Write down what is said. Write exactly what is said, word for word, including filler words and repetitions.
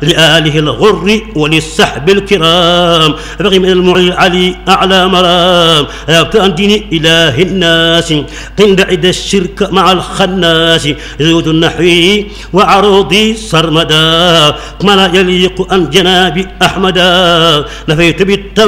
لآله الغر وللسحب الكرام بغي من المعلي العلي أعلى مرام أبتان دين إله الناس قند عد الشرك مع الخناس زود النحوي وعروضي سرمدا ما لا يليق أن جناب أحمدا نفيت بالتوحيد